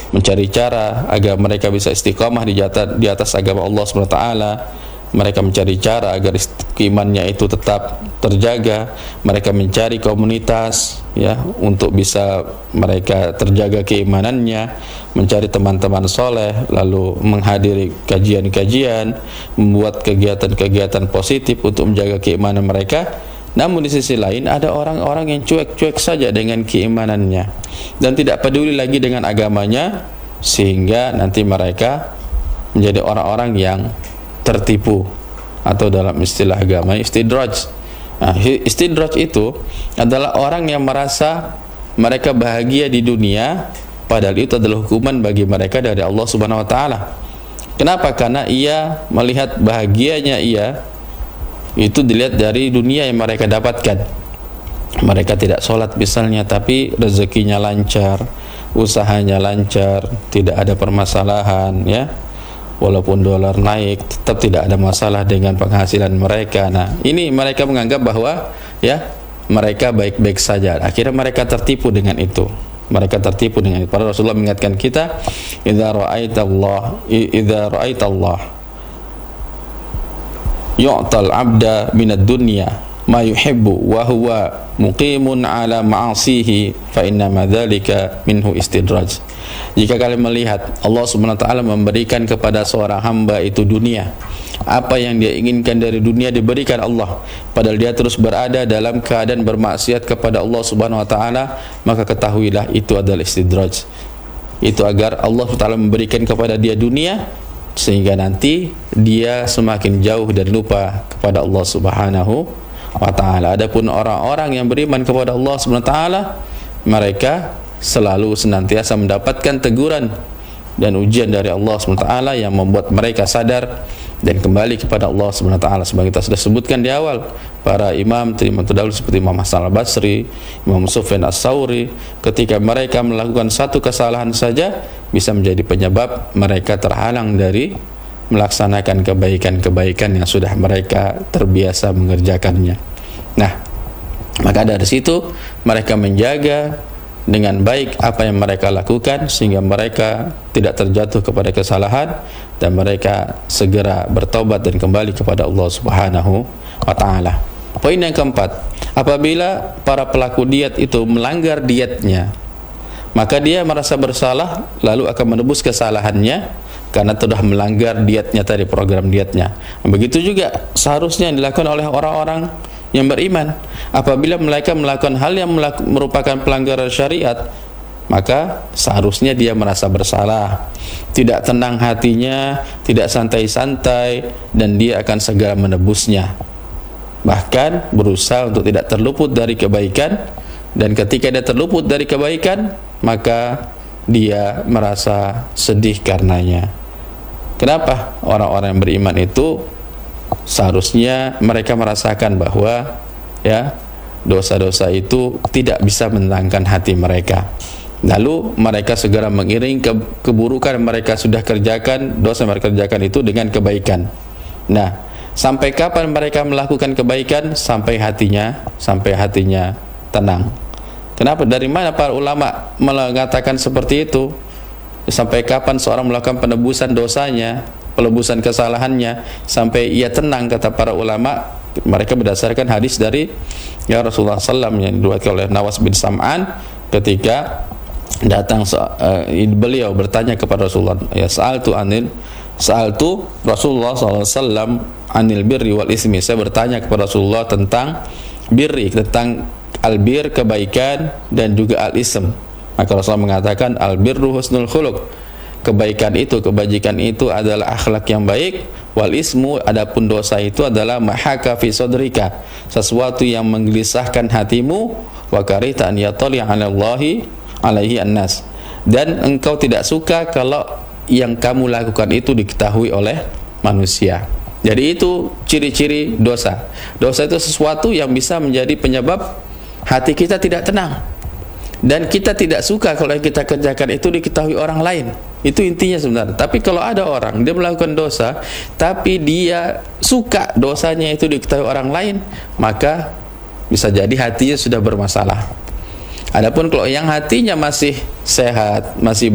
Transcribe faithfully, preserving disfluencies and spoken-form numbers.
mencari cara agar mereka bisa istiqamah di atas, di atas agama Allah subhanahu wa taala. Mereka mencari cara agar keimanannya itu tetap terjaga. Mereka mencari komunitas ya untuk bisa mereka terjaga keimanannya, mencari teman-teman soleh, lalu menghadiri kajian-kajian, membuat kegiatan-kegiatan positif untuk menjaga keimanan mereka. Namun di sisi lain ada orang-orang yang cuek-cuek saja dengan keimanannya dan tidak peduli lagi dengan agamanya, sehingga nanti mereka menjadi orang-orang yang tertipu, atau dalam istilah agama istidraj. Nah, istidraj itu adalah orang yang merasa mereka bahagia di dunia, padahal itu adalah hukuman bagi mereka dari Allah Subhanahu wa taala. Kenapa? Karena ia melihat bahagianya ia itu dilihat dari dunia yang mereka dapatkan. Mereka tidak sholat misalnya, tapi rezekinya lancar, usahanya lancar, tidak ada permasalahan ya. Walaupun dolar naik, tetap tidak ada masalah dengan penghasilan mereka. Nah, ini mereka menganggap bahwa ya mereka baik-baik saja. Akhirnya mereka tertipu dengan itu. Mereka tertipu dengan itu. Para Rasulullah mengingatkan kita, "Idza ra'aitallah, idza ra'aitallah yu'tal 'abda minad dunya ma yuhibbu wa huwa muqimun 'ala ma'asihi fa inna ma dzalika minhu istidraj." Jika kalian melihat Allah Subhanahu wa taala memberikan kepada seorang hamba itu dunia, apa yang dia inginkan dari dunia diberikan Allah, padahal dia terus berada dalam keadaan bermaksiat kepada Allah Subhanahu wa taala, maka ketahuilah itu adalah istidraj. Itu agar Allah Subhanahu wa taala memberikan kepada dia dunia sehingga nanti dia semakin jauh dan lupa kepada Allah Subhanahu wa taala. Adapun orang-orang yang beriman kepada Allah Subhanahu wa taala, mereka selalu senantiasa mendapatkan teguran dan ujian dari Allah subhanahu wa taala yang membuat mereka sadar dan kembali kepada Allah subhanahu wa taala. Sebagai kita sudah sebutkan di awal, para imam terima terdahulu seperti Imam Hasan al-Basri, Imam Sufyan as-Sauri, ketika mereka melakukan satu kesalahan saja bisa menjadi penyebab mereka terhalang dari melaksanakan kebaikan-kebaikan yang sudah mereka terbiasa mengerjakannya. Nah, maka dari situ mereka menjaga dengan baik apa yang mereka lakukan sehingga mereka tidak terjatuh kepada kesalahan dan mereka segera bertobat dan kembali kepada Allah Subhanahu wa taala. Poin yang keempat, apabila para pelaku diet itu melanggar dietnya, maka dia merasa bersalah lalu akan menebus kesalahannya karena telah melanggar dietnya tadi, program dietnya. Begitu juga seharusnya yang dilakukan oleh orang-orang yang beriman. Apabila mereka melakukan hal yang merupakan pelanggaran syariat, maka seharusnya dia merasa bersalah, tidak tenang hatinya, tidak santai-santai, dan dia akan segera menebusnya, bahkan berusaha untuk tidak terluput dari kebaikan. Dan ketika dia terluput dari kebaikan, maka dia merasa sedih karenanya. Kenapa? Orang-orang yang beriman itu seharusnya mereka merasakan bahwa ya dosa-dosa itu tidak bisa menenangkan hati mereka. Lalu mereka segera mengiring ke keburukan yang mereka sudah kerjakan, dosa yang mereka kerjakan itu dengan kebaikan. Nah, sampai kapan mereka melakukan kebaikan? Sampai hatinya, sampai hatinya tenang. Kenapa? Dari mana para ulama mengatakan seperti itu? Sampai kapan seorang melakukan penebusan dosanya, penebusan kesalahannya sampai ia tenang, kata para ulama? Mereka berdasarkan hadis dari ya Rasulullah sallallahu alaihi wasallam yang diriwayatkan oleh Nawas bin Sam'an ketika datang uh, beliau bertanya kepada Rasulullah, ya sa'altu anil sa'altu Rasulullah sallallahu alaihi wasallam anil birri wal ismi. Saya bertanya kepada Rasulullah tentang birri, tentang albir, kebaikan, dan juga al-ism. Maka Rasulullah mengatakan al-birru husnul khuluq, kebaikan itu, kebajikan itu adalah akhlak yang baik. Wal ismu, adapun dosa itu adalah mahaka fi sadrika, sesuatu yang menggelisahkan hatimu. Wa karita an yatali 'ala Allahi 'alaihi an-nas, dan engkau tidak suka kalau yang kamu lakukan itu diketahui oleh manusia. Jadi itu ciri-ciri dosa. Dosa itu sesuatu yang bisa menjadi penyebab hati kita tidak tenang, dan kita tidak suka kalau yang kita kerjakan itu diketahui orang lain. Itu intinya sebenarnya. Tapi kalau ada orang dia melakukan dosa tapi dia suka dosanya itu diketahui orang lain, maka bisa jadi hatinya sudah bermasalah. Adapun kalau yang hatinya masih sehat, masih